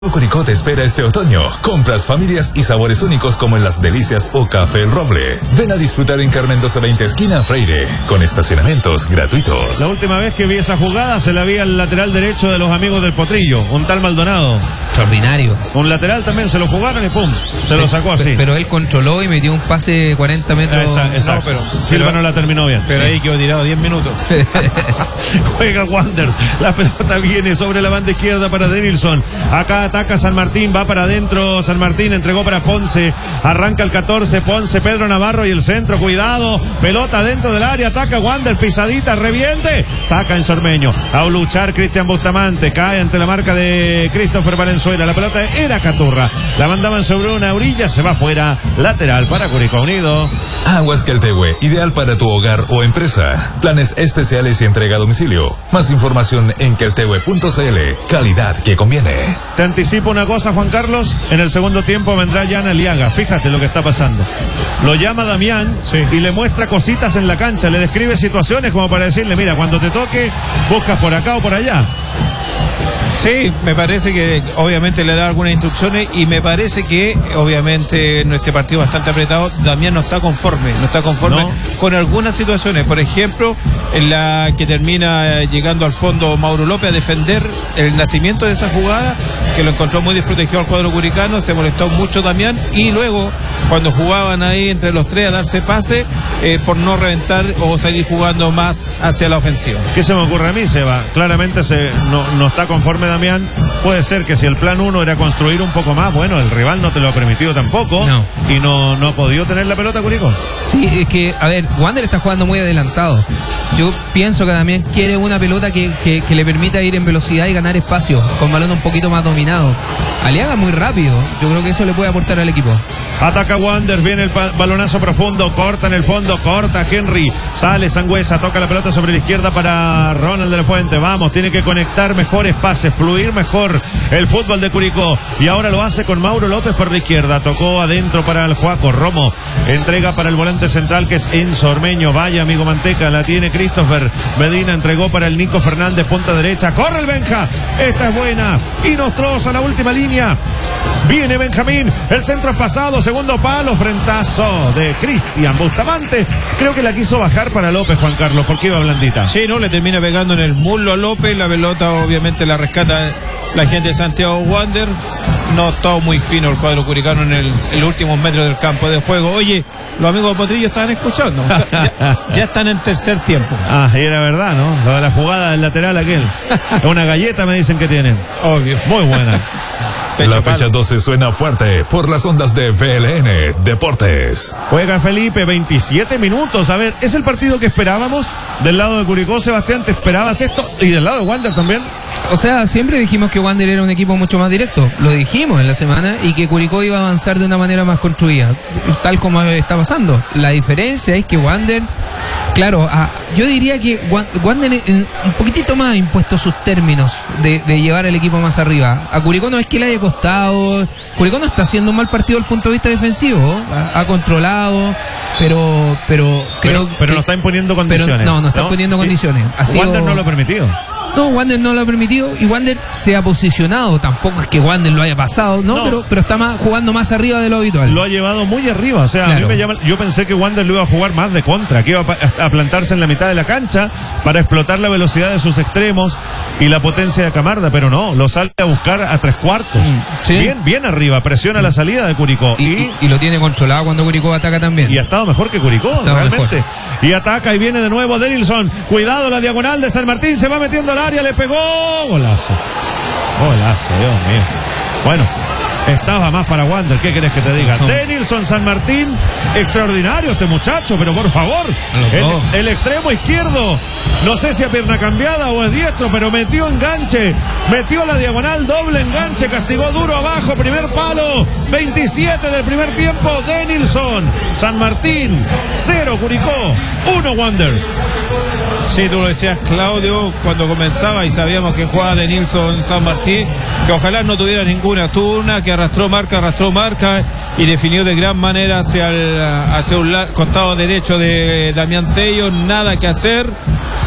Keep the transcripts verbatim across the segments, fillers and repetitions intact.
Curicó te espera este otoño. Compras, familias y sabores únicos como en Las Delicias o Café El Roble. Ven a disfrutar en Carmen doce veinte esquina Freire, con estacionamientos gratuitos. La última vez que vi esa jugada se la vi al lateral derecho de los amigos del Potrillo, un tal Maldonado. Extraordinario. Un lateral también se lo jugaron y pum, se pero, lo sacó así. Pero él controló y metió un pase de cuarenta metros. Esa, exacto. No, pero Silva pero, no la terminó bien. Pero sí. Ahí quedó tirado diez minutos. Juega Wanderers. La pelota viene sobre la banda izquierda para Denilson. Acá ataca San Martín, va para adentro. San Martín entregó para Ponce. Arranca el catorce, Ponce, Pedro Navarro y el centro. Cuidado. Pelota dentro del área. Ataca Wander, pisadita, reviente. Saca en Sormeño. A luchar Cristian Bustamante. Cae ante la marca de Christopher Valenzuela. La pelota era Caturra. La mandaban sobre una orilla. Se va afuera. Lateral para Curicó Unido. Aguas Queltehue, ideal para tu hogar o empresa. Planes especiales y entrega a domicilio. Más información en queltehue punto c l. Calidad que conviene. Te anticipo una cosa, Juan Carlos. En el segundo tiempo vendrá Jan Aliaga. Fíjate lo que está pasando. Lo llama Damián sí. y le muestra cositas en la cancha. Le describe situaciones como para decirle, mira, cuando te toque, buscas por acá o por allá. Sí, me parece que obviamente le da algunas instrucciones y me parece que obviamente en este partido bastante apretado Damián no está conforme, no está conforme no. con algunas situaciones, por ejemplo en la que termina llegando al fondo Mauro López a defender el nacimiento de esa jugada, que lo encontró muy desprotegido al cuadro curicano, se molestó mucho Damián y luego cuando jugaban ahí entre los tres a darse pase eh, por no reventar o salir jugando más hacia la ofensiva. ¿Qué se me ocurre a mí, Seba? Claramente se, no, no está conforme Damián. Puede ser que si el plan uno era construir un poco más, bueno, el rival no te lo ha permitido tampoco no. y no, no ha podido tener la pelota, Curicó. Sí, es que, a ver, Wander está jugando muy adelantado. Yo pienso que Damián quiere una pelota que, que, que le permita ir en velocidad y ganar espacio, con balón un poquito más dominado. Aliaga muy rápido, yo creo que eso le puede aportar al equipo. Ataca Wander, viene el balonazo profundo, corta en el fondo, corta Henry, sale Sangüesa, toca la pelota sobre la izquierda para Ronald de la Fuente. Vamos, tiene que conectar mejores pases, fluir mejor el fútbol de Curicó. Y ahora lo hace con Mauro López por la izquierda, tocó adentro para el Juaco Romo, entrega para el volante central que es Enzo Ormeño. Vaya, amigo Manteca, la tiene Christopher Medina, entregó para el Nico Fernández, punta derecha, corre el Benja, esta es buena, y nos troza la última línea. Viene Benjamín, el centro es pasado, segundo palo, frentazo de Cristian Bustamante. Creo que la quiso bajar para López, Juan Carlos, porque iba blandita. Sí, no, le termina pegando en el muslo a López, la pelota obviamente la rescata la gente de Santiago Wander. No está muy fino el cuadro curicano en, el, en los últimos metros del campo de juego. Oye, los amigos de Potrillo estaban escuchando. Ya, ya están en tercer tiempo. Ah, y era verdad, ¿no? Lo de la jugada del lateral aquel. Una galleta me dicen que tienen. Obvio. Muy buena. La fecha doce suena fuerte por las ondas de V L N Deportes. Juega Felipe, veintisiete minutos. A ver, ¿es el partido que esperábamos? Del lado de Curicó, Sebastián, ¿te esperabas esto? ¿Y del lado de Wander también? O sea, siempre dijimos que Wander era un equipo mucho más directo. Lo dijimos en la semana y que Curicó iba a avanzar de una manera más construida, tal como está pasando. La diferencia es que Wander, claro, a, yo diría que Wander un poquitito más ha impuesto sus términos de, de llevar el equipo más arriba. A Curicó no es que le haya costado. Curicó no está haciendo un mal partido desde el punto de vista defensivo. Ha, ha controlado, pero pero creo pero, pero que, no está imponiendo condiciones. Pero, no, no está ¿no? imponiendo condiciones. Ha sido, Wander no lo ha permitido. No, Wander no lo ha permitido y Wander se ha posicionado. Tampoco es que Wander lo haya pasado, ¿no? no. Pero, pero está más, jugando más arriba de lo habitual. Lo ha llevado muy arriba. O sea, claro. a mí me llama, yo pensé que Wander lo iba a jugar más de contra, que iba a, a plantarse en la mitad de la cancha para explotar la velocidad de sus extremos y la potencia de Camarda, pero no, lo sale a buscar a tres cuartos. ¿Sí? Bien, bien arriba, presiona sí. la salida de Curicó. Y, y, y lo tiene controlado cuando Curicó ataca también. Y ha estado mejor que Curicó, realmente. Mejor. Y ataca y viene de nuevo Denilson. Cuidado, la diagonal de San Martín, se va metiendo al área, le pegó. Golazo. Golazo, Dios mío. Bueno, estaba más para Wander, ¿qué querés que te diga? Denilson, San Martín, extraordinario este muchacho, pero por favor, el, el extremo izquierdo, no sé si a pierna cambiada o es diestro, pero metió enganche, metió la diagonal, doble enganche, castigó duro abajo, primer palo, veintisiete del primer tiempo, Denilson, San Martín, cero Curicó, uno Wander. Sí, tú lo decías, Claudio, cuando comenzaba y sabíamos que jugaba Denilson San Martín, que ojalá no tuviera ninguna turna, que arrastró marca, arrastró marca y definió de gran manera hacia el hacia un costado derecho de Damián Tello, nada que hacer.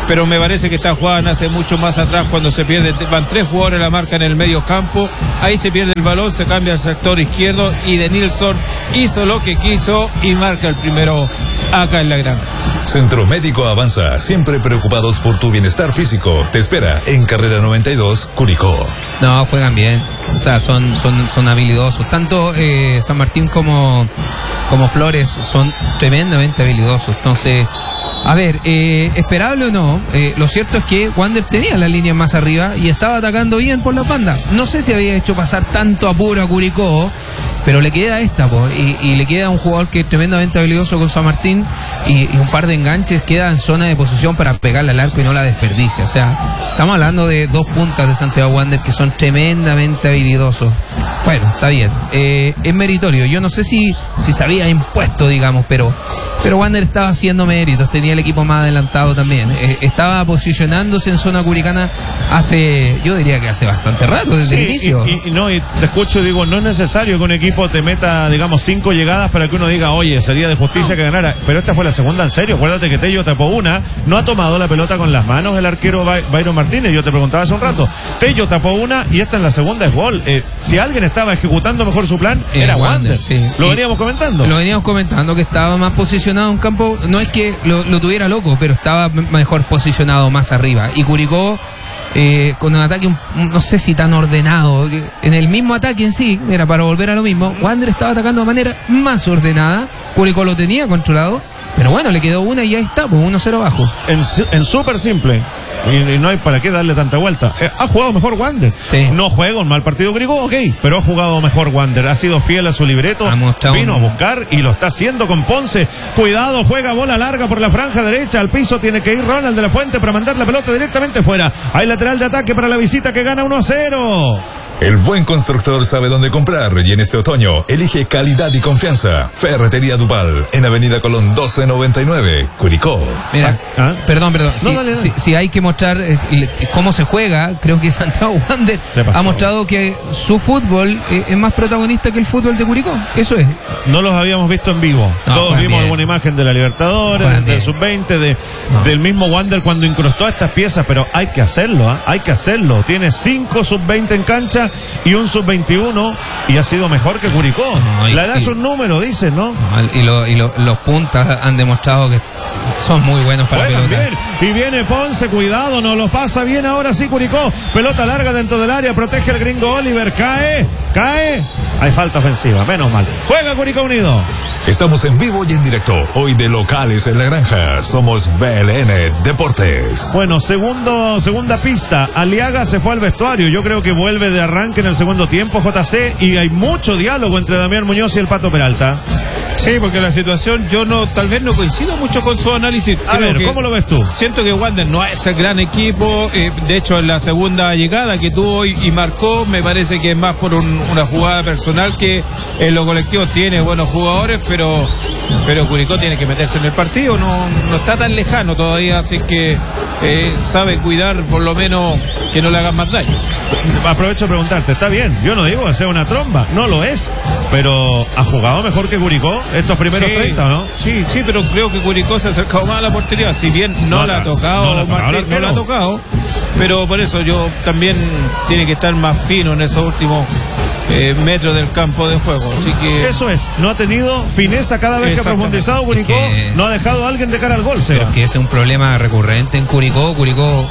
pero me parece que esta jugada nace mucho más atrás cuando se pierde, van tres jugadores a la marca en el medio campo, ahí se pierde el balón, se cambia al sector izquierdo y Denilson hizo lo que quiso y marca el primero acá en la granja. Centro Médico Avanza, siempre preocupados por tu bienestar físico. Te espera en Carrera noventa y dos, Curicó. No, juegan bien. O sea, son, son, son habilidosos. Tanto eh, San Martín como, como Flores son tremendamente habilidosos. Entonces, a ver, eh, esperable o no, eh, lo cierto es que Wander tenía la línea más arriba y estaba atacando bien por la banda. No sé si había hecho pasar tanto apuro a Curicó, pero le queda esta, po, y, y le queda un jugador que es tremendamente habilidoso con San Martín y, y un par de enganches, queda en zona de posición para pegarle al arco y no la desperdicia. O sea, estamos hablando de dos puntas de Santiago Wander que son tremendamente habilidosos. Bueno, está bien, eh, es meritorio. Yo no sé si, si se había impuesto, digamos, pero, pero Wander estaba haciendo méritos, tenía el equipo más adelantado también. Eh, estaba posicionándose en zona curicana hace, yo diría que hace bastante rato, desde sí, el inicio. Y, y, no, y te escucho y digo, no es necesario que un equipo te meta, digamos, cinco llegadas para que uno diga, oye, sería de justicia que ganara. Pero esta fue la segunda, en serio. Acuérdate que Tello tapó una, no ha tomado la pelota con las manos el arquero Byron Martínez. Yo te preguntaba hace un rato. Tello tapó una y esta en la segunda es gol. Eh, si alguien estaba ejecutando mejor su plan, Eh, era Wander, Wander. sí. Lo Y veníamos comentando. Lo veníamos comentando que estaba más posicionado en campo. No es que lo, lo tuviera loco, pero estaba m- mejor posicionado más arriba. Y Curicó, eh, con un ataque, un- un- no sé si tan ordenado. En el mismo ataque en sí, mira, para volver a lo mismo, Wander estaba atacando de manera más ordenada. Curicó lo tenía controlado. Pero bueno, le quedó una y ya está, pues uno cero abajo. En, en súper simple. Y, y no hay para qué darle tanta vuelta. Eh, ha jugado mejor Wander. Sí. No juega un mal partido Curicó, ok, pero ha jugado mejor Wander. Ha sido fiel a su libreto. Ha mostrado Vino un- a buscar y lo está haciendo con Ponce. Cuidado, juega bola larga por la franja derecha. Al piso tiene que ir Ronald de la Fuente para mandar la pelota directamente fuera. Hay lateral de ataque para la visita que gana uno a cero. El buen constructor sabe dónde comprar y en este otoño elige calidad y confianza. Ferretería Duval, en Avenida Colón doce noventa y nueve, Curicó. Mira, ¿Ah? perdón, perdón. No, Si, dale, dale. si- si hay que mostrar eh, le- cómo se juega, creo que Santiago Wander Se pasó. ha mostrado que su fútbol eh, es más protagonista que el fútbol de Curicó. Eso es. No los habíamos visto en vivo. No, Todos juegan vimos bien. alguna imagen de la Libertadores, Juegan del bien. sub veinte, de, del mismo Wander cuando incrustó estas piezas, pero hay que hacerlo, ¿ah? Hay que hacerlo. Tiene cinco sub veinte en cancha y un sub veintiuno y ha sido mejor que Curicó. No, y- la edad y- es un número, dicen, ¿no? Y, lo- y lo- los puntas han demostrado que son muy buenos para la Juegan pelota. bien. Y viene Ponce, cuidado, no lo pasa bien ahora sí Curicó. Pelota larga dentro del área, protege el gringo Oliver, cae, cae. Hay falta ofensiva, menos mal. Juega Curicó Unido. Estamos en vivo y en directo, hoy de locales en la granja. Somos B L N Deportes. Bueno, segundo, segunda pista. Aliaga se fue al vestuario. Yo creo que vuelve de arranque en el segundo tiempo, J C, y hay mucho diálogo entre Damián Muñoz y el Pato Peralta. Sí, porque la situación yo no, tal vez no coincido mucho con su análisis. A Creo ver, que- ¿cómo lo ves tú? Siento que Wander no es el gran equipo, eh, de hecho en la segunda llegada que tuvo y, y marcó, me parece que es más por un- una jugada personal que en lo colectivo tiene buenos jugadores, pero pero Curicó tiene que meterse en el partido, no, no está tan lejano todavía, así que eh, sabe cuidar por lo menos que no le hagan más daño. Aprovecho a preguntarte, está bien, yo no digo que sea una tromba, no lo es, pero ¿ha jugado mejor que Curicó estos primeros Sí, treinta o no? Sí, sí, pero creo que Curicó se ha acercado más a la portería, si bien no, No, la ha no, tocado, no la ha tocado el Martín, no la ha arquero. tocado, pero por eso yo también tiene que estar más fino en esos últimos eh, metros del campo de juego, así que Eso es, no ha tenido fineza cada vez que ha Exactamente. profundizado Curicó, Es que- no ha dejado a alguien de cara al gol, Seba. Pero es que ese es un problema recurrente en Curicó. Curicó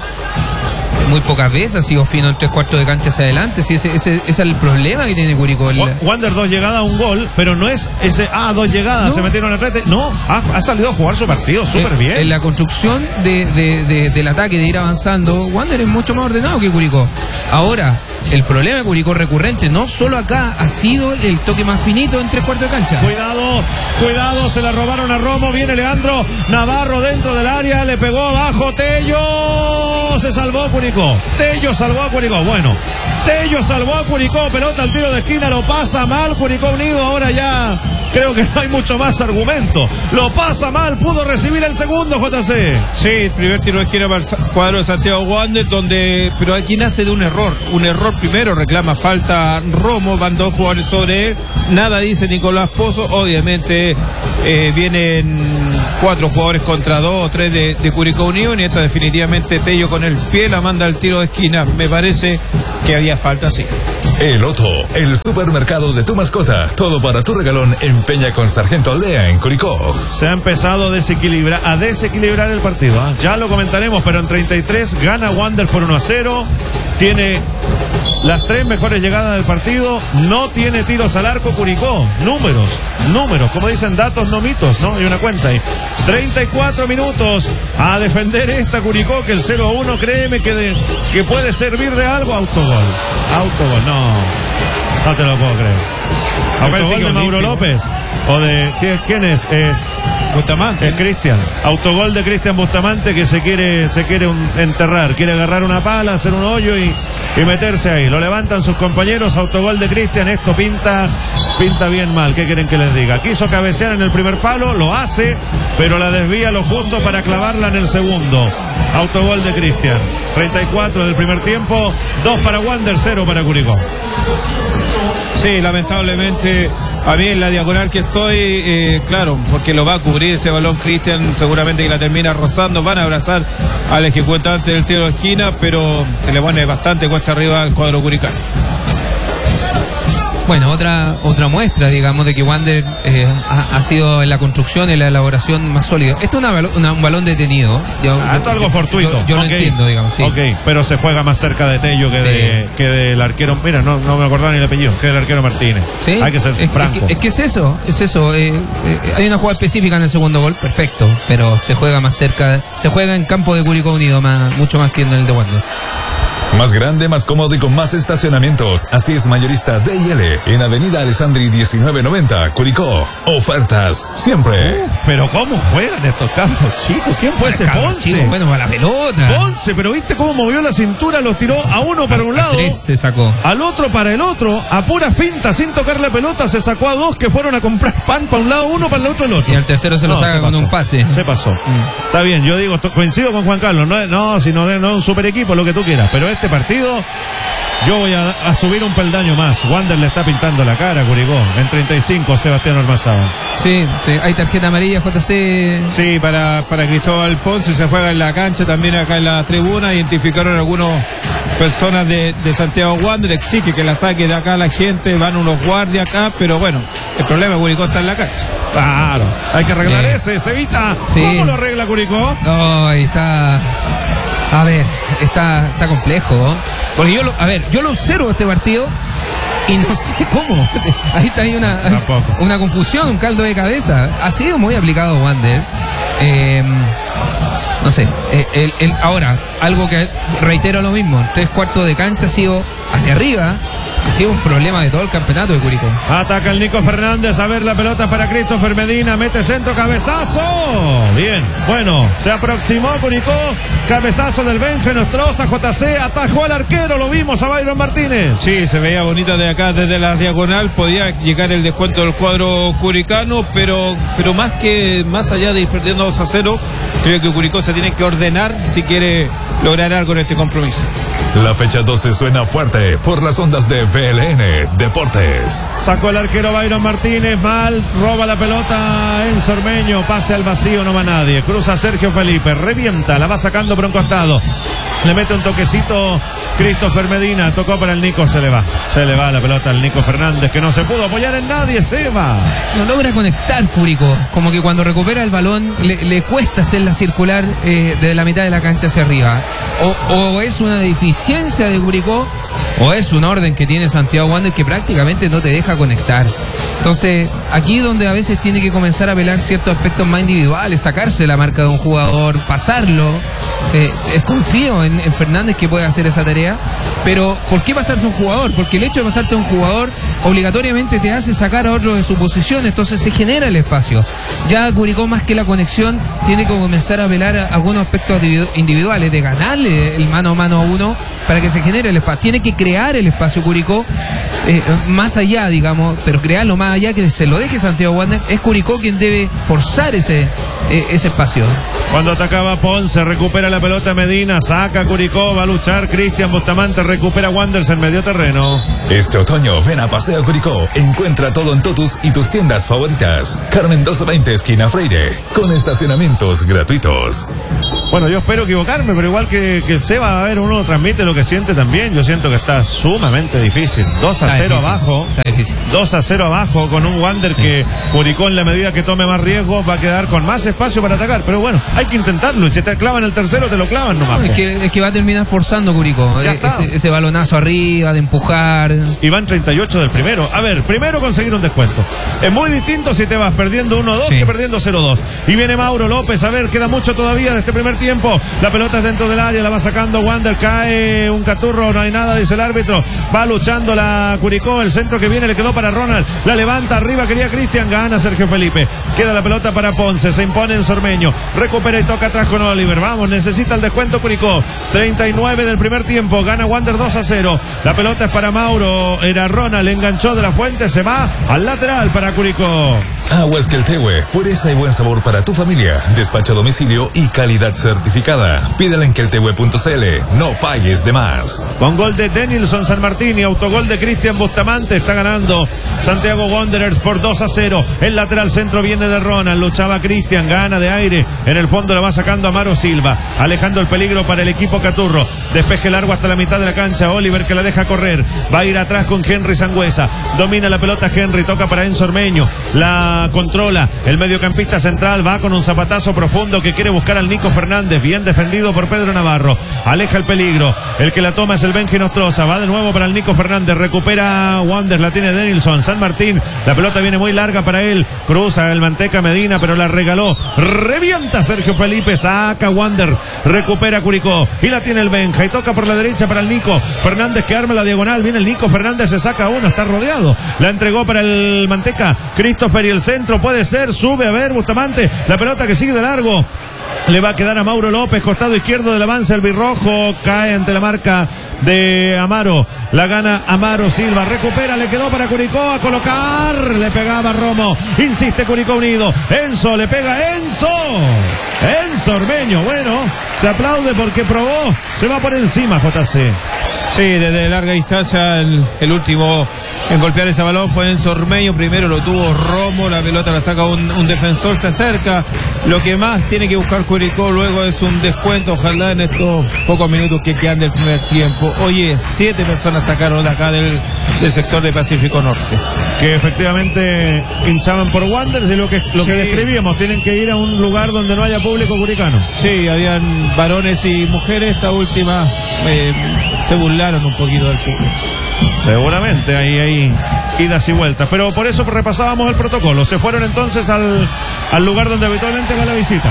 muy pocas veces ha sido fino en tres cuartos de cancha hacia adelante. Sí, ese, ese, ese es el problema que tiene Curicó. El- Wa- Wander dos llegadas, un gol, pero no es ese, ah, dos llegadas, No. se metieron al rete. No, ha, ha salido a jugar su partido súper Eh, bien. En la construcción de, de- de- del ataque, de ir avanzando, Wander es mucho más ordenado que Curicó. Ahora, el problema de Curicó recurrente, no solo acá, ha sido el toque más finito en tres cuartos de cancha. Cuidado, cuidado, se la robaron a Romo, viene Leandro Navarro dentro del área, le pegó abajo, Tello, se salvó Curicó, Tello salvó a Curicó, bueno, Tello salvó a Curicó, pelota al tiro de esquina, lo pasa mal, Curicó Unido, ahora ya creo que no hay mucho más argumento, lo pasa mal, pudo recibir el segundo, J C. sí, el primer tiro de esquina para el sa- cuadro de Santiago Wander, donde, pero aquí nace de un error, un error primero, reclama falta Romo, van dos jugadores sobre él, nada dice Nicolás Pozo, obviamente eh, vienen cuatro jugadores contra dos o tres de, de Curicó Unido, y esta definitivamente Tello con el pie la manda al tiro de esquina. Me parece que había falta, sí. El Otto, el supermercado de tu mascota. Todo para tu regalón en Peña con Sargento Aldea en Curicó. Se ha empezado a desequilibrar, a desequilibrar el partido, ¿eh? Ya lo comentaremos, pero en treinta y tres gana Wander por uno a cero. Tiene las tres mejores llegadas del partido. No tiene tiros al arco Curicó. Números, números, como dicen, datos no mitos, ¿no? Hay una cuenta ahí. treinta y cuatro minutos a defender esta Curicó, que el cero a uno, créeme que, de, que puede servir de algo. Autogol, autogol, no, no te lo puedo creer. Autogol de Mauro López, o de, ¿quién es? Es Bustamante. Es Cristian. Autogol de Cristian Bustamante, que se quiere, se quiere un, enterrar, quiere agarrar una pala, hacer un hoyo y, y meterse ahí. Lo levantan sus compañeros. Autogol de Cristian. Esto pinta, pinta bien mal. ¿Qué quieren que les diga? Quiso cabecear en el primer palo, lo hace, pero la desvía lo justo para clavarla en el segundo. Autogol de Cristian. treinta y cuatro del primer tiempo. dos para Wander, cero para Curicó. Sí, lamentablemente a mí en la diagonal que estoy, eh, claro, porque lo va a cubrir ese balón Cristian, seguramente que la termina rozando. Van a abrazar al ejecutante del tiro de esquina, pero se le pone bastante cuesta arriba al cuadro curicano. Bueno, otra otra muestra, digamos, de que Wander eh, ha, ha sido en la construcción y la elaboración más sólido. Esto es una, una, un balón detenido. Yo, ah, esto yo, algo fortuito. Yo, yo okay. lo entiendo, digamos, sí. Ok, pero se juega más cerca de Tello que, sí. de, que del arquero. Mira, no, no me acordaba ni el apellido, que del arquero Martínez. Sí. Hay que ser es, franco. Es que, es que es eso, es eso. Eh, eh, hay una jugada específica en el segundo gol, perfecto, pero se juega más cerca, se juega en campo de Curicó Unido, más, mucho más que en el de Wander. Más grande, más cómodo y con más estacionamientos. Así es Mayorista D y L en Avenida Alessandri diecinueve noventa, Curicó. Ofertas siempre. Uh, pero ¿cómo juegan estos cabros chicos? ¿Quién fue ese Ponce? Chico, bueno, para la pelota. Ponce, pero ¿viste cómo movió la cintura? Los tiró a uno para un lado. A tres se sacó. Al otro para el otro. A puras fintas, sin tocar la pelota, se sacó a dos que fueron a comprar pan para un lado, uno para el otro, el otro. Y al tercero se lo no, saca con un pase. Se pasó. Mm. Está bien, yo digo, coincido con Juan Carlos. No, no si no, no es un super equipo, lo que tú quieras. Pero este partido, yo voy a, a subir un peldaño más. Wander le está pintando la cara a Curicó. En treinta y cinco, Sebastián Ormazábal. Sí, sí, hay tarjeta amarilla, J C. Sí, para, para Cristóbal Ponce. Se juega en la cancha, también acá en la tribuna. Identificaron algunas personas de, de Santiago Wander. Exige que la saque de acá la gente. Van unos guardias acá, pero bueno, el problema es que Curicó está en la cancha. Claro, hay que arreglar eh. ese, Sevita. Sí. ¿Cómo lo arregla Curicó? Oh, está... A ver, está, está complejo, ¿no? Porque yo lo, a ver, yo lo observo este partido y no sé cómo. Ahí está ahí una, una confusión, un caldo de cabeza. Ha sido muy aplicado Wander. Eh, no sé, eh, el, el, ahora, algo que reitero lo mismo, tres cuartos de cancha ha sido hacia arriba. Ha sido un problema de todo el campeonato de Curicó. Ataca el Nico Fernández, a ver la pelota para Christopher Medina, mete centro, cabezazo. Bien, bueno, se aproximó Curicó, cabezazo del Benja Nostroza, J C, atajó al arquero, lo vimos a Byron Martínez. Sí, se veía bonita de acá desde la diagonal, podía llegar el descuento del cuadro curicano, pero, pero más que, más allá de ir perdiendo dos a cero, creo que Curicó se tiene que ordenar si quiere lograr algo en este compromiso. La fecha doce suena fuerte por las ondas de V L N Deportes. Sacó el arquero Byron Martínez, mal, roba la pelota en Ormeño, pase al vacío, no va nadie. Cruza Sergio Felipe, revienta, la va sacando por un costado. Le mete un toquecito Christopher Medina, tocó para el Nico, se le va. Se le va la pelota al Nico Fernández, que no se pudo apoyar en nadie, se va. No logra conectar Curicó, como que cuando recupera el balón le, le cuesta hacerla circular eh, desde la mitad de la cancha hacia arriba. O, o es una deficiencia de Curicó, o es un orden que tiene Santiago Wander que prácticamente no te deja conectar. Entonces, aquí donde a veces tiene que comenzar a velar ciertos aspectos más individuales, sacarse la marca de un jugador, pasarlo. Eh, confío en, en Fernández que puede hacer esa tarea, pero ¿por qué pasarse a un jugador? Porque el hecho de pasarte a un jugador obligatoriamente te hace sacar a otro de su posición, entonces se genera el espacio. Ya Curicó, más que la conexión, tiene que comenzar a velar a algunos aspectos individuales, de ganarle el mano a mano a uno para que se genere el espacio. Tiene que crear el espacio Curicó, eh, más allá, digamos, pero crearlo más más allá que se lo deje Santiago Wander, es Curicó quien debe forzar ese, ese espacio. Cuando atacaba Ponce, recupera la pelota Medina, saca Curicó, va a luchar Cristian Bustamante, recupera Wanderers en medio terreno. Este otoño ven a Paseo Curicó, encuentra todo en Totus y tus tiendas favoritas. Carmen doce veinte esquina Freire, con estacionamientos gratuitos. Bueno, yo espero equivocarme, pero igual que, que Seba, a ver, uno transmite lo que siente también. Yo siento que está sumamente difícil. dos a cero abajo. Está difícil. dos a cero abajo con un Wander sí. que Curicó en la medida que tome más riesgos va a quedar con más espacio para atacar. Pero bueno, hay que intentarlo. Y si te clavan el tercero, te lo clavan nomás. No, es, que, es que va a terminar forzando Curicó. Ese, ese balonazo arriba, de empujar. Y van treinta y ocho del primero. A ver, primero conseguir un descuento. Es muy distinto si te vas perdiendo uno dos sí. que perdiendo cero dos. Y viene Mauro López. A ver, queda mucho todavía de este primer tiempo. La pelota es dentro del área, la va sacando Wander. Cae un caturro, no hay nada, dice el árbitro. Va luchando la Curicó. El centro que viene le quedó para Ronald. La levanta arriba, quería Cristian. Gana Sergio Felipe. Queda la pelota para Ponce. Se impone en Sormeño. Recupera y toca atrás con Oliver. Vamos, necesita el descuento Curicó. treinta y nueve del primer tiempo. Gana Wander dos a cero. La pelota es para Mauro. Era Ronald. Enganchó de la Fuente. Se va al lateral para Curicó. Aguas Queltehue, pureza y buen sabor para tu familia. Despacho a domicilio y calidad certificada. Pídela en queltehue punto c l. No pagues de más. Con gol de Denilson San Martín y autogol de Cristian Bustamante está ganando Santiago Wanderers por dos a cero. El lateral centro viene de Ronald. Luchaba Cristian, gana de aire. En el fondo la va sacando Amaro Silva, alejando el peligro para el equipo Caturro. Despeje largo hasta la mitad de la cancha. Oliver que la deja correr. Va a ir atrás con Henry Sangüesa. Domina la pelota Henry. Toca para Enzo Ormeño. La controla el mediocampista central, va con un zapatazo profundo que quiere buscar al Nico Fernández, bien defendido por Pedro Navarro, aleja el peligro, el que la toma es el Benji Nostroza, va de nuevo para el Nico Fernández, recupera Wander, la tiene Denilson San Martín, la pelota viene muy larga para él, cruza el Manteca Medina pero la regaló, revienta Sergio Felipe, saca Wander, recupera Curicó y la tiene el Benja y toca por la derecha para el Nico Fernández que arma la diagonal, viene el Nico Fernández, se saca uno, está rodeado, la entregó para el Manteca, Christopher y el centro puede ser, sube a ver Bustamante, la pelota que sigue de largo, le va a quedar a Mauro López, costado izquierdo del avance, el birrojo cae ante la marca de Amaro, la gana Amaro Silva, recupera, le quedó para Curicó a colocar, le pegaba Romo, insiste Curicó unido, Enzo, le pega Enzo, Enzo Ormeño, bueno, se aplaude porque probó, se va por encima J C. Sí, desde larga distancia el, el último en golpear ese balón fue Enzo Ormeño, primero lo tuvo Romo, la pelota la saca un, un defensor, se acerca, lo que más tiene que buscar Curicó luego es un descuento, ojalá en estos pocos minutos que quedan del primer tiempo. Oye, siete personas sacaron de acá del, del sector de Pacífico Norte. Que efectivamente hinchaban por Wanderers y lo que, lo sí. que describíamos, tienen que ir a un lugar donde no haya público curicano. Sí, habían varones y mujeres, esta última eh, se burlaron un poquito del público. Seguramente hay, hay idas y vueltas, pero por eso repasábamos el protocolo. Se fueron entonces al, al lugar donde habitualmente va la visita.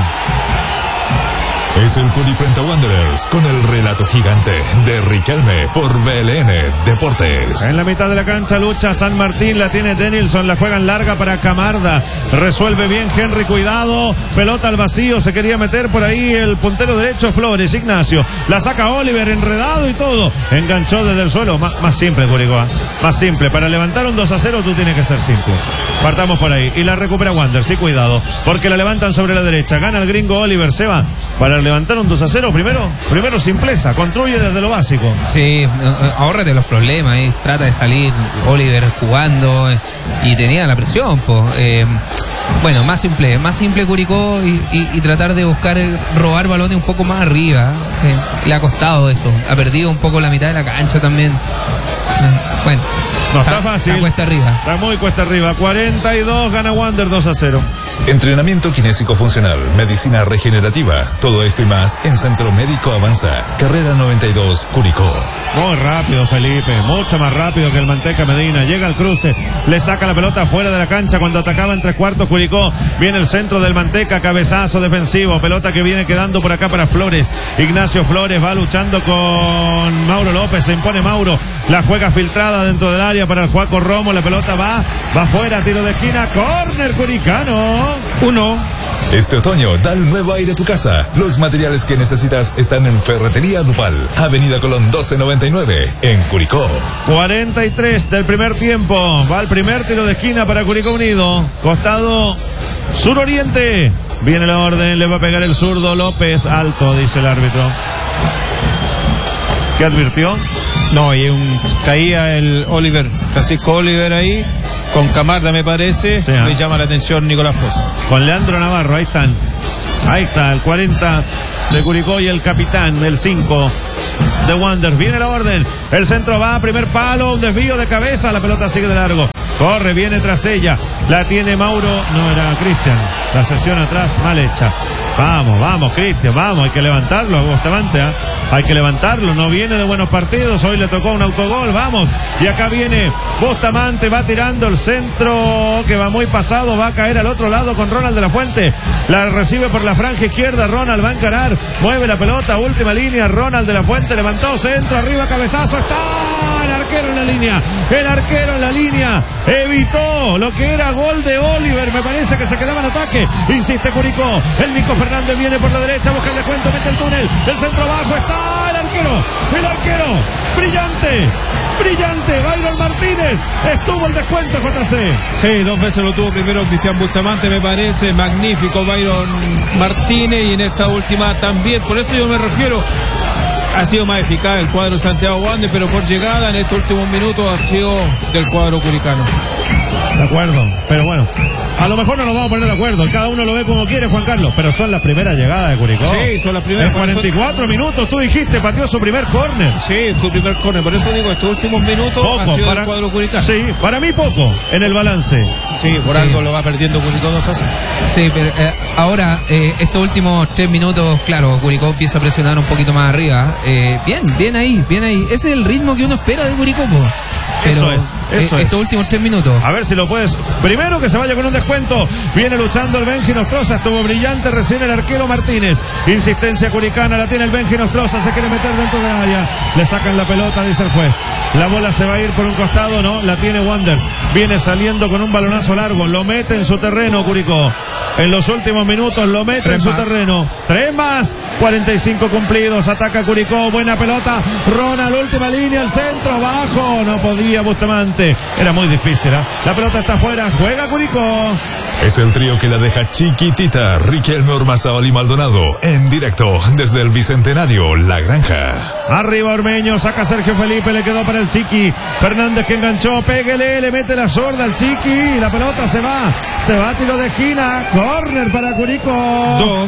Es el Curi frente a Wanderers con el relato gigante de Riquelme por B L N Deportes. En la mitad de la cancha lucha San Martín, la tiene Denilson, la juegan larga para Camarda, resuelve bien Henry, cuidado, pelota al vacío, se quería meter por ahí el puntero derecho Flores, Ignacio, la saca Oliver, enredado y todo, enganchó desde el suelo, más, más simple Curicó, más simple, para levantar un dos a cero tú tienes que ser simple, partamos por ahí, y la recupera Wanderers, sí cuidado, porque la levantan sobre la derecha, gana el gringo Oliver, se va, para levantar un dos a cero, primero, primero simpleza, construye desde lo básico. Sí, ahórrate los problemas, eh. trata de salir Oliver jugando eh, y tenía la presión, po. Eh, bueno, más simple, más simple Curicó y, y, y tratar de buscar eh, robar balones un poco más arriba. Eh, le ha costado eso, ha perdido un poco la mitad de la cancha también. Eh, bueno. No está, está fácil. Está cuesta arriba. Está muy cuesta arriba. cuarenta y dos, gana Wander dos a cero. Entrenamiento kinésico funcional, medicina regenerativa, todo esto y más en Centro Médico Avanza, carrera noventa y dos, Curicó. Muy rápido Felipe, mucho más rápido que el Manteca Medina, llega al cruce, le saca la pelota fuera de la cancha cuando atacaba en tres cuartos Curicó, viene el centro del Manteca, cabezazo defensivo, pelota que viene quedando por acá para Flores, Ignacio Flores va luchando con Mauro López, se impone Mauro, la juega filtrada dentro del área para el Juaco Romo, la pelota va, va fuera, tiro de esquina, córner curicano. Uno. Este otoño, dale un nuevo aire a tu casa. Los materiales que necesitas están en Ferretería Dupal, Avenida Colón doce noventa y nueve, en Curicó. cuarenta y tres del primer tiempo. Va el primer tiro de esquina para Curicó Unido. Costado suroriente. Viene la orden, le va a pegar el zurdo López. Alto, dice el árbitro. ¿Qué advirtió? No, y un, caía el Oliver, Francisco Oliver ahí, con Camarda me parece, sí, me ¿eh? llama la atención Nicolás Pozo. Con Leandro Navarro, ahí están. Ahí está, el cuarenta de Curicó y el capitán, el cinco de Wander. Viene la orden, el centro va, primer palo, un desvío de cabeza, la pelota sigue de largo. Corre, viene tras ella, la tiene Mauro, no era Cristian, la sesión atrás mal hecha. Vamos, vamos, Cristian, vamos, hay que levantarlo a Bustamante, ¿eh? Hay que levantarlo, no viene de buenos partidos, hoy le tocó un autogol, vamos, y acá viene Bustamante, va tirando el centro, que va muy pasado, va a caer al otro lado con Ronald de la Fuente, la recibe por la franja izquierda, Ronald va a encarar, mueve la pelota, última línea, Ronald de la Fuente, levantó centro, arriba, cabezazo, está el arquero en la línea, el arquero en la línea, evitó lo que era gol de Oliver, me parece que se quedaba en ataque, insiste Curicó, el Nico Fernández viene por la derecha, busca el descuento, mete el túnel, el centro abajo, está el arquero, el arquero, brillante, brillante, Byron Martínez, estuvo el descuento, J C. Sí, dos veces lo tuvo primero Cristian Bustamante, me parece, magnífico Byron Martínez, y en esta última también, por eso yo me refiero, ha sido más eficaz el cuadro Santiago Wander, pero por llegada en estos últimos minutos ha sido del cuadro curicano. De acuerdo, pero bueno, a lo mejor no nos vamos a poner de acuerdo, cada uno lo ve como quiere, Juan Carlos, pero son las primeras llegadas de Curicó. Sí, son las primeras. En cuarenta y cuatro minutos, tú dijiste, pateó su primer córner. Sí, su primer córner, por eso digo, estos últimos minutos Poco, ha sido para, el cuadro curicano. Sí, para mí poco, en el balance. Sí, por Sí. algo lo va perdiendo Curicó dos a cero. Sí, pero eh, ahora, eh, estos últimos tres minutos, claro, Curicó empieza a presionar un poquito más arriba. Eh, bien, bien ahí, bien ahí. Ese es el ritmo que uno espera de Curicó, po. Pero, Eso es, eso eh, es. Estos últimos tres minutos. A ver si lo puedes. Primero que se vaya con un descuento. Viene luchando el Benji Nostroza. Estuvo brillante recién el arquero Martínez. Insistencia curicana. La tiene el Benji Nostroza. Se quiere meter dentro del área. Le sacan la pelota, dice el juez. La bola se va a ir por un costado. No, la tiene Wander. Viene saliendo con un balonazo largo. Lo mete en su terreno, Curicó. En los últimos minutos lo mete Tres en su más. terreno. Tres más. cuarenta y cinco cumplidos. Ataca Curicó. Buena pelota. Ronald, última línea. El centro. Abajo. No podía Bustamante. Era muy difícil, ¿eh? La pelota está afuera. Juega Curicó. Es el trío que la deja chiquitita. Riquelme, Ormazábal y Maldonado. En directo desde el Bicentenario, La Granja. Arriba Ormeño. Saca Sergio Felipe. Le quedó para el Chiqui. Fernández que enganchó. Péguele. Le mete la sorda al Chiqui. La pelota se va. Se va a tiro de esquina. Corner para Curicó. Dos.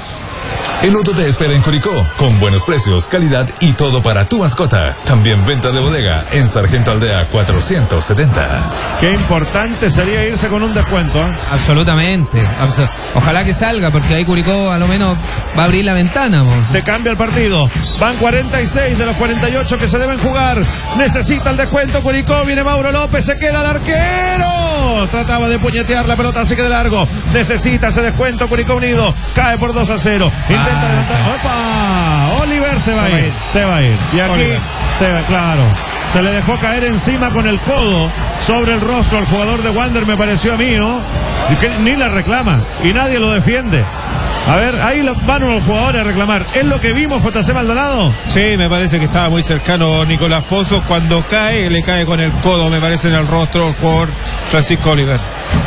El Auto te espera en Curicó, con buenos precios, calidad y todo para tu mascota. También venta de bodega en Sargento Aldea cuatrocientos setenta. Qué importante sería irse con un descuento, ¿eh? Absolutamente. abso- Ojalá que salga, porque ahí Curicó a lo menos va a abrir la ventana, po. Te cambia el partido. Van cuarenta y seis de los cuarenta y ocho que se deben jugar. Necesita el descuento Curicó. Viene Mauro López. Se queda el arquero. Trataba de puñetear la pelota. Sigue de largo. Necesita ese descuento Curicó Unido. Cae por dos a cero. Intenta Ah, levantar. ¡Opa! Oliver se va a ir. Se va a ir. Y aquí Oliver. se va, claro. Se le dejó caer encima con el codo sobre el rostro al jugador de Wander, me pareció a mí, ¿no? Y que ni la reclama. Y nadie lo defiende. A ver, ahí lo- van los jugadores a reclamar. ¿Es lo que vimos, J C Maldonado? Sí, me parece que estaba muy cercano Nicolás Pozo. Cuando cae, le cae con el codo, me parece, en el rostro el jugador Francisco Oliver.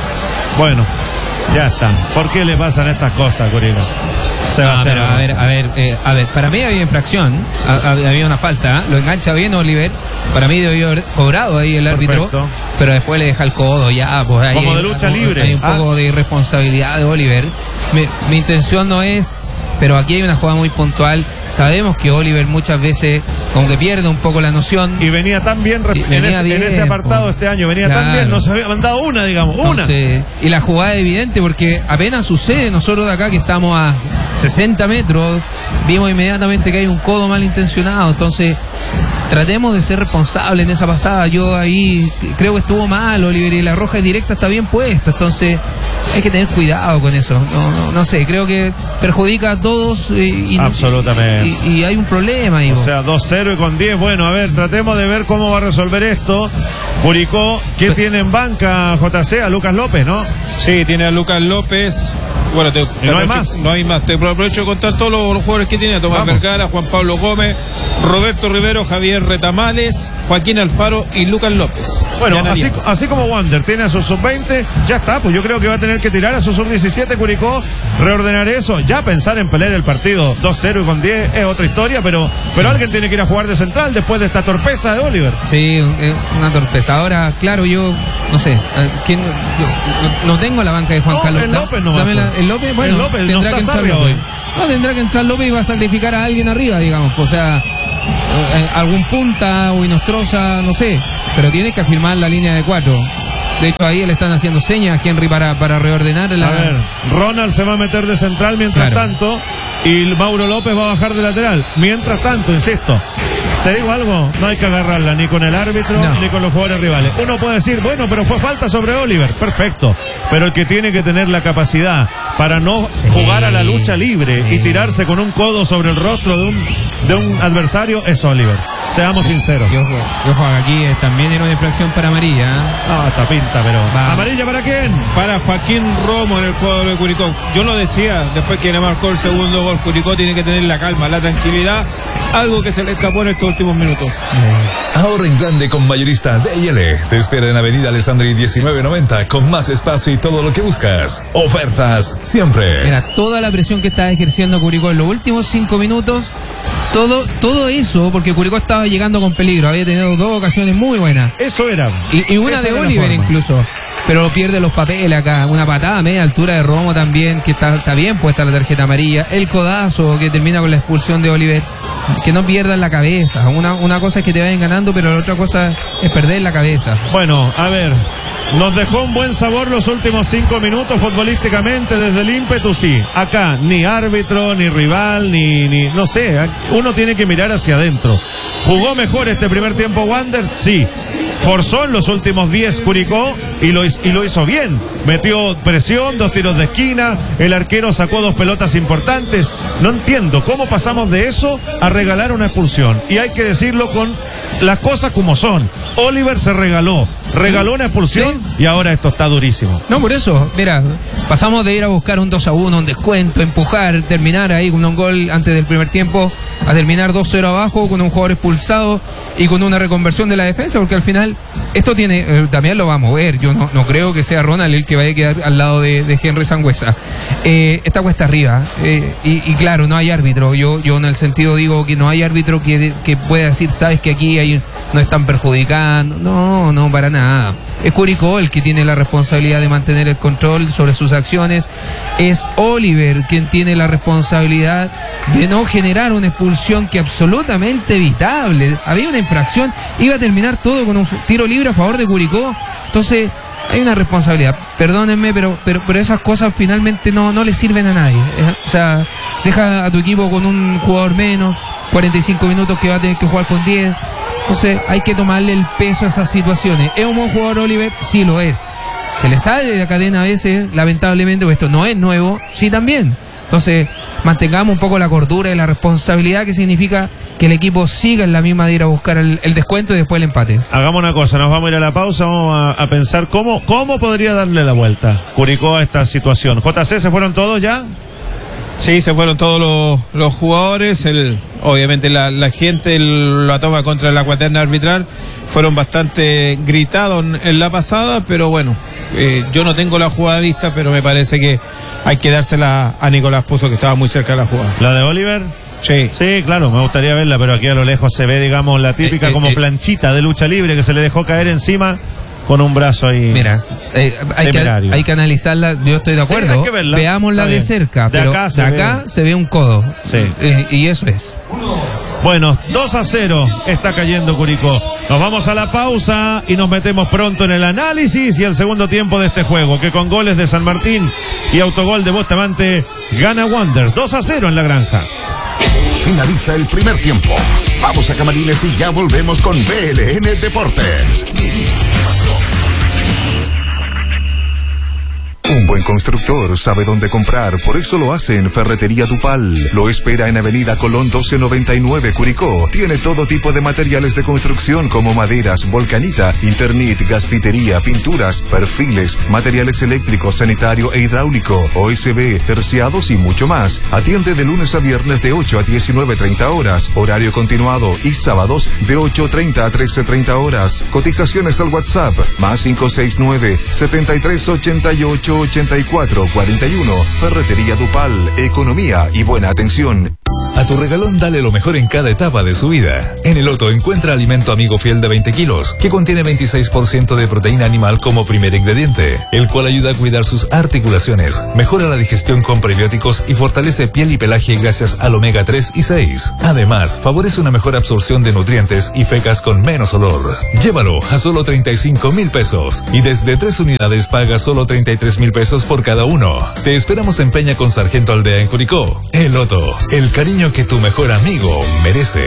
Bueno, ya está. ¿Por qué le pasan estas cosas, Curicó? No, Sebastián pero a ver, Alonso. a ver, eh, a ver, para mí había infracción, a- a- había una falta, ¿eh? Lo engancha bien Oliver, para mí debió haber cobrado ahí el árbitro, Perfecto. pero después le deja el codo, ya, pues ahí Como de hay- lucha hay- libre. hay un Ah. poco de irresponsabilidad de Oliver. Mi, mi intención no es, pero aquí hay una jugada muy puntual, sabemos que Oliver muchas veces como que pierde un poco la noción. Y venía tan bien, rep- Y en, venía ese, en bien, ese apartado po. este año. Venía tan Claro. bien. No se había mandado una, digamos. Una. Entonces, y la jugada es evidente porque apenas sucede, nosotros de acá que estamos a sesenta metros, vimos inmediatamente que hay un codo malintencionado. Entonces, tratemos de ser responsables en esa pasada. Yo ahí creo que estuvo mal, Oliver, y la roja directa está bien puesta. Entonces, hay que tener cuidado con eso. No, no, no sé, creo que perjudica a todos y, y- Absolutamente. y, y hay un problema ahí. O vos. sea, dos cero y con diez. Bueno, a ver, tratemos de ver cómo va a resolver esto. Curicó, ¿qué Pe- tiene en banca J C? A Lucas López, ¿no? Sí, tiene a Lucas López, Bueno, te, y te no hay aprovecho, más. No hay más. Te aprovecho de contar todos los, los jugadores que tiene: Tomás Vamos. Vergara, Juan Pablo Gómez, Roberto Rivero, Javier Retamales, Joaquín Alfaro y Lucas López. Bueno, Ya así, nadie. así como Wander tiene a sus sub veinte, ya está, pues yo creo que va a tener que tirar a su sub diecisiete Curicó, reordenar eso, ya pensar en pelear el partido dos cero y con diez es otra historia, pero, pero alguien tiene que ir a jugar de central después de esta torpeza de Oliver. Sí, eh, una torpeza. Ahora, claro, yo no sé, eh, ¿quién, yo, no, no tengo la banca de Juan No, Carlos. el Da- López nomás, dame la- pues. el López, bueno, El López, no tendrá está que entrar Sarria López. hoy. No, tendrá que entrar López y va a sacrificar a alguien arriba, digamos. O sea, eh, algún punta o Inostroza, no sé, pero tiene que afirmar la línea de cuatro. De hecho, ahí le están haciendo señas a Henry para, para reordenar la... A ver, Ronald se va a meter de central mientras Claro. tanto y Mauro López va a bajar de lateral. Mientras tanto, insisto, te digo algo, no hay que agarrarla ni con el árbitro No. ni con los jugadores rivales. Uno puede decir, bueno, pero fue falta sobre Oliver, perfecto, pero el que tiene que tener la capacidad para no Sí. jugar a la lucha libre Sí. y tirarse con un codo sobre el rostro de un, de un adversario es Oliver. Seamos sinceros. Y ojo, y ojo, aquí eh, también era una infracción para amarilla. ¿eh? Ah, está pinta, pero... Va. ¿Amarilla para quién? Para Joaquín Romo en el cuadro de Curicó. Yo lo decía, después que le marcó el segundo gol, Curicó tiene que tener la calma, la tranquilidad, algo que se le escapó en estos últimos minutos. Ahorra en grande con Mayorista D y L. Te espera en Avenida Alessandri diecinueve noventa con más espacio y todo lo que buscas. Ofertas siempre. Era toda la presión que estaba ejerciendo Curicó en los últimos cinco minutos. Todo, todo eso, porque Curicó estaba llegando con peligro. Había tenido dos ocasiones muy buenas. Eso era. Y, y una Esa de era la Oliver forma. incluso. Pero pierde los papeles acá. Una patada a media altura de Romo también, que está, está bien puesta la tarjeta amarilla. El codazo que termina con la expulsión de Oliver. Que no pierdan la cabeza. Una, una cosa es que te vayan ganando, pero la otra cosa es perder la cabeza. Bueno, a ver, nos dejó un buen sabor los últimos cinco minutos futbolísticamente desde el ímpetu, sí. Acá, ni árbitro, ni rival, ni, ni, no sé, uno tiene que mirar hacia adentro. ¿Jugó mejor este primer tiempo Wander? Sí. Forzó en los últimos diez Curicó y lo, y lo hizo bien. Metió presión, dos tiros de esquina, el arquero sacó dos pelotas importantes. No entiendo cómo pasamos de eso a regalar una expulsión. Y hay que decirlo con las cosas como son. Oliver se regaló, regaló una expulsión y ahora esto está durísimo. No, por eso, mira, pasamos de ir a buscar un dos a uno, un descuento, empujar, terminar ahí con un gol antes del primer tiempo, a terminar dos cero abajo con un jugador expulsado y con una reconversión de la defensa, porque al final esto tiene, eh, también lo va a mover. Yo no, no creo que sea Ronald el que vaya a quedar al lado de, de Henry Sangüesa. Eh, esta cuesta arriba, eh, y, y claro, no hay árbitro. Yo, yo en el sentido digo que no hay árbitro que, que pueda decir, sabes que aquí hay, no están perjudicando. No, no, para nada. Es Curicó el que tiene la responsabilidad de mantener el control sobre sus acciones. Es Oliver quien tiene la responsabilidad de no generar una expulsión que absolutamente evitable. Había una infracción, iba a terminar todo con un tiro libre a favor de Curicó. Entonces, hay una responsabilidad. Perdónenme, pero, pero, pero esas cosas finalmente no, no le sirven a nadie. Eh, O sea, deja a tu equipo con un jugador menos, cuarenta y cinco minutos que va a tener que jugar con diez. Entonces hay que tomarle el peso a esas situaciones. ¿Es un buen jugador Oliver? Sí lo es. Se le sale de la cadena a veces, lamentablemente, porque esto no es nuevo. Sí, también. Entonces, mantengamos un poco la cordura y la responsabilidad que significa que el equipo siga en la misma de ir a buscar el, el descuento y después el empate. Hagamos una cosa, nos vamos a ir a la pausa, vamos a, a pensar cómo, cómo podría darle la vuelta Curicó a esta situación. J C, ¿se fueron todos ya? Sí, se fueron todos los, los jugadores. El, obviamente la, la gente el, la toma contra la cuaterna arbitral. Fueron bastante gritados en, en la pasada, pero bueno, eh, yo no tengo la jugada vista, pero me parece que hay que dársela a Nicolás Pozo, que estaba muy cerca de la jugada. ¿La de Oliver? Sí. Sí, claro, me gustaría verla, pero aquí a lo lejos se ve, digamos, la típica Eh, eh, como eh. planchita de lucha libre que se le dejó caer encima con un brazo ahí. Mira, eh, hay, que, Temerario. hay que analizarla, yo estoy de acuerdo. Sí, hay que verla. Veámosla Está de bien. cerca, De pero acá se de acá ve. se ve un codo. Sí. Eh, y eso es. Bueno, dos a cero está cayendo Curicó. Nos vamos a la pausa y nos metemos pronto en el análisis y el segundo tiempo de este juego, que con goles de San Martín y autogol de Bustamante gana Wanderers. dos a cero en la Granja. Finaliza el primer tiempo. Vamos a Camarines y ya volvemos con B L N Deportes. Un buen constructor sabe dónde comprar, por eso lo hace en Ferretería Dupal. Lo espera en Avenida Colón doce noventa y nueve, Curicó. Tiene todo tipo de materiales de construcción como maderas, volcanita, Internet, gasfitería, pinturas, perfiles, materiales eléctricos, sanitario e hidráulico, O S B, terciados y mucho más. Atiende de lunes a viernes de ocho a diecinueve treinta horas, horario continuado, y sábados de ocho treinta a trece treinta horas. Cotizaciones al WhatsApp más cinco seis nueve, setenta y tres ochenta y ocho ochenta y cuatro cuarenta y uno. Ferretería Dupal, economía y buena atención. A tu regalón dale lo mejor en cada etapa de su vida. En el Otto encuentra alimento amigo fiel de veinte kilos, que contiene veintiséis por ciento de proteína animal como primer ingrediente, el cual ayuda a cuidar sus articulaciones, mejora la digestión con prebióticos y fortalece piel y pelaje gracias al omega tres y seis. Además, favorece una mejor absorción de nutrientes y fecas con menos olor. Llévalo a solo treinta y cinco mil pesos y desde tres unidades paga solo treinta y tres mil pesos por cada uno. Te esperamos en Peña con Sargento Aldea en Curicó. El Otto, el cariño que tu mejor amigo merece.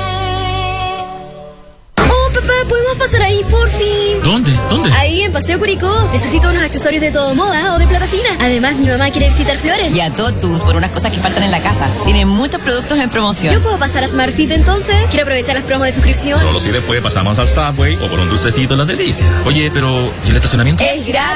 Oh, papá, ¿podemos pasar ahí, por fin? ¿Dónde? ¿Dónde? Ahí, en Paseo Curicó. Necesito unos accesorios de todo moda o de plata fina. Además, mi mamá quiere visitar Flores. Y a Totus por unas cosas que faltan en la casa. Tiene muchos productos en promoción. ¿Yo puedo pasar a SmartFit entonces? Quiero aprovechar las promos de suscripción. Solo si después pasamos al Subway o por un dulcecito en las delicias. Oye, pero ¿y el estacionamiento? Es gratis.